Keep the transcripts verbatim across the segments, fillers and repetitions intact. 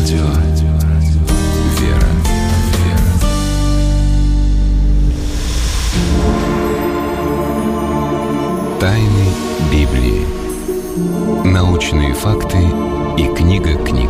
Радио «Вера». Тайны Библии. Научные факты и книга книг.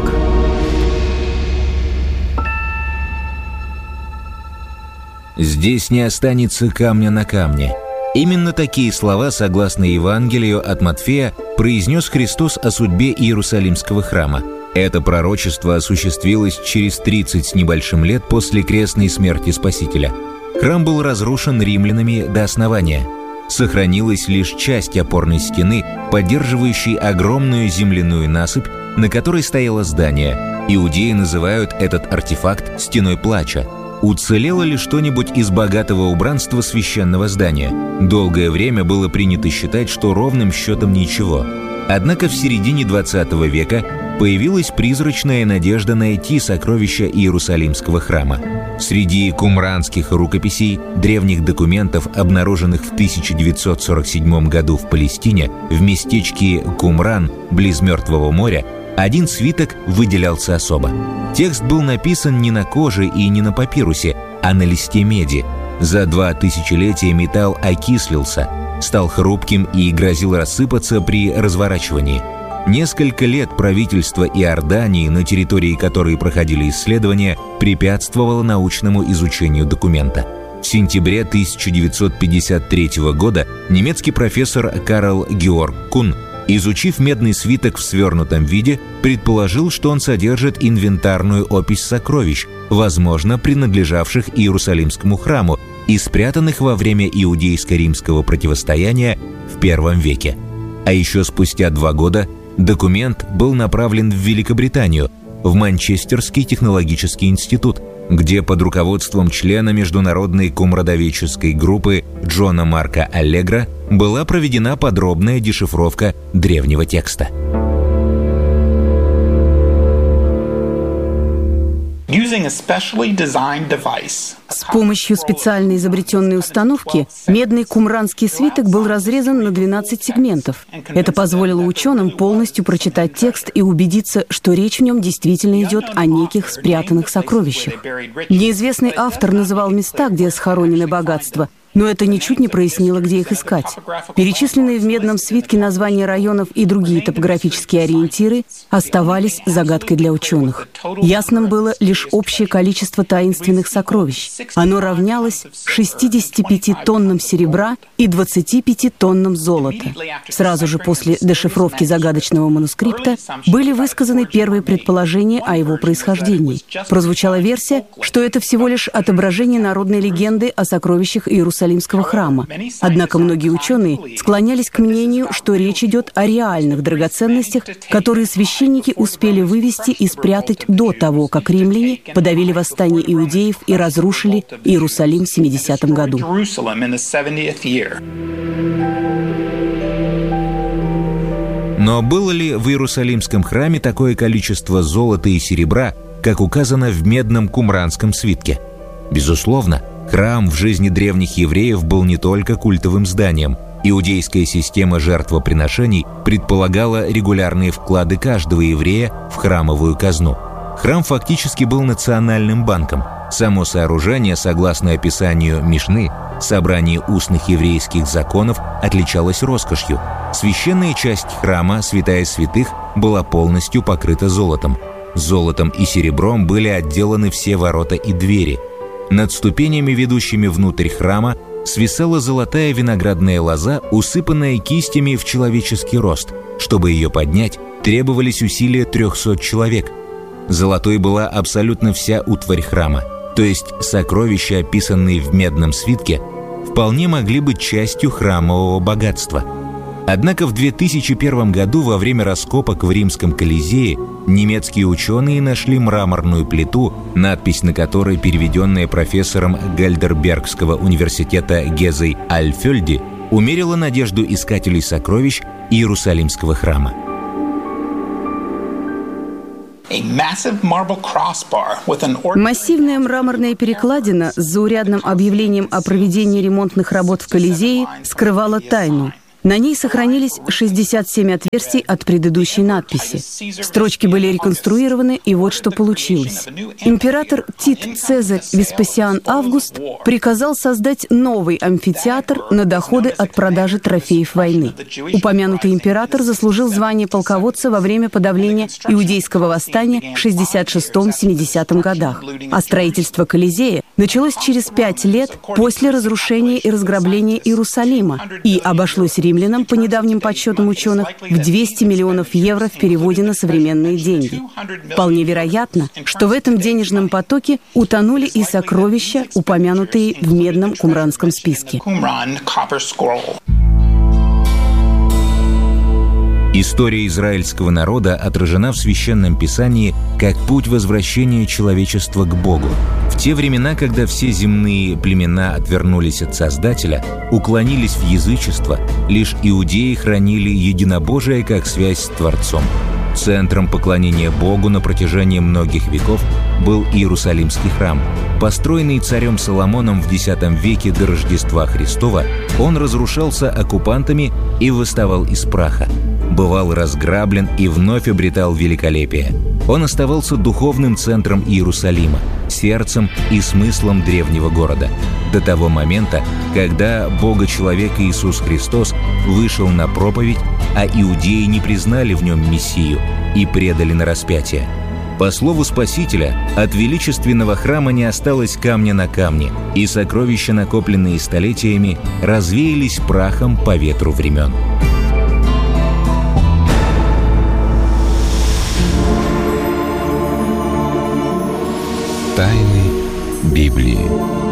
«Здесь не останется камня на камне». Именно такие слова, согласно Евангелию от Матфея, произнес Христос о судьбе Иерусалимского храма. Это пророчество осуществилось через тридцать с небольшим лет после крестной смерти Спасителя. Храм был разрушен римлянами до основания. Сохранилась лишь часть опорной стены, поддерживающей огромную земляную насыпь, на которой стояло здание. Иудеи называют этот артефакт «стеной плача». Уцелело ли что-нибудь из богатого убранства священного здания? Долгое время было принято считать, что ровным счетом ничего. Однако в середине двадцатого века появилась призрачная надежда найти сокровища Иерусалимского храма. Среди кумранских рукописей, древних документов, обнаруженных в тысяча девятьсот сорок седьмом году в Палестине, в местечке Кумран, близ Мертвого моря, один свиток выделялся особо. Текст был написан не на коже и не на папирусе, а на листе меди. За два тысячелетия металл окислился, стал хрупким и грозил рассыпаться при разворачивании. Несколько лет правительство Иордании, на территории которой проходили исследования, препятствовало научному изучению документа. В сентябре тысяча девятьсот пятьдесят третьего года немецкий профессор Карл Георг Кун, изучив медный свиток в свернутом виде, предположил, что он содержит инвентарную опись сокровищ, возможно, принадлежавших Иерусалимскому храму и спрятанных во время иудейско-римского противостояния в первом веке. А еще спустя два года документ был направлен в Великобританию, в Манчестерский технологический институт, где под руководством члена международной кумродоведческой группы Джона Марка Аллегра была проведена подробная дешифровка древнего текста. С помощью специально изобретенной установки медный кумранский свиток был разрезан на двенадцать сегментов. Это позволило ученым полностью прочитать текст и убедиться, что речь в нем действительно идет о неких спрятанных сокровищах. Неизвестный автор называл места, где схоронены богатства, но это ничуть не прояснило, где их искать. Перечисленные в медном свитке названия районов и другие топографические ориентиры оставались загадкой для ученых. Ясным было лишь общее количество таинственных сокровищ. Оно равнялось шестидесяти пяти тоннам серебра и двадцати пяти тоннам золота. Сразу же после дешифровки загадочного манускрипта были высказаны первые предположения о его происхождении. Прозвучала версия, что это всего лишь отображение народной легенды о сокровищах Иерусалимского храма. Однако многие ученые склонялись к мнению, что речь идет о реальных драгоценностях, которые священники успели вывести и спрятать до того, как римляне подавили восстание иудеев и разрушили Иерусалим в семидесятом году. Но было ли в Иерусалимском храме такое количество золота и серебра, как указано в медном кумранском свитке? Безусловно. Храм в жизни древних евреев был не только культовым зданием. Иудейская система жертвоприношений предполагала регулярные вклады каждого еврея в храмовую казну. Храм фактически был национальным банком. Само сооружение, согласно описанию Мишны, собрание устных еврейских законов, отличалось роскошью. Священная часть храма, святая святых, была полностью покрыта золотом. Золотом и серебром были отделаны все ворота и двери. Над ступенями, ведущими внутрь храма, свисала золотая виноградная лоза, усыпанная кистями в человеческий рост. Чтобы ее поднять, требовались усилия трехсот человек. Золотой была абсолютно вся утварь храма, то есть сокровища, описанные в медном свитке, вполне могли быть частью храмового богатства. Однако в две тысячи первом году во время раскопок в Римском Колизее немецкие ученые нашли мраморную плиту, надпись на которой, переведенная профессором Гальдербергского университета Гезой Альфельди, умерила надежду искателей сокровищ Иерусалимского храма. Массивная мраморная перекладина с заурядным объявлением о проведении ремонтных работ в Колизее скрывала тайну. На ней сохранились шестьдесят семь отверстий от предыдущей надписи. Строчки были реконструированы, и вот что получилось. Император Тит Цезарь Веспасиан Август приказал создать новый амфитеатр на доходы от продажи трофеев войны. Упомянутый император заслужил звание полководца во время подавления иудейского восстания в шестьдесят шестом — семидесятом годах, а строительство Колизея началось через пять лет после разрушения и разграбления Иерусалима и обошлось римлянам, по недавним подсчетам ученых, в двести миллионов евро в переводе на современные деньги. Вполне вероятно, что в этом денежном потоке утонули и сокровища, упомянутые в медном кумранском списке. История израильского народа отражена в Священном Писании как путь возвращения человечества к Богу. В те времена, когда все земные племена отвернулись от Создателя, уклонились в язычество, лишь иудеи хранили единобожие как связь с Творцом. Центром поклонения Богу на протяжении многих веков был Иерусалимский храм. Построенный царем Соломоном в десятом веке до Рождества Христова, он разрушался оккупантами и восставал из праха. Бывал разграблен и вновь обретал великолепие. Он оставался духовным центром Иерусалима, сердцем и смыслом древнего города, до того момента, когда Бога-человек Иисус Христос вышел на проповедь, а иудеи не признали в нем Мессию и предали на распятие. По слову Спасителя, от величественного храма не осталось камня на камне, и сокровища, накопленные столетиями, развеялись прахом по ветру времен. Тайны Библии.